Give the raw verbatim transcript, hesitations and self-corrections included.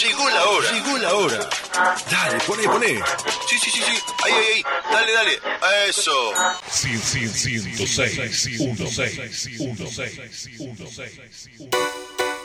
Llegó la hora. Llegó la hora. Dale, poné, poné. Sí, sí, sí, sí. Ahí, ahí, ahí. Dale, dale. Eso. Cien, cien, ciento seis, ciento seis, ciento seis, ciento seis.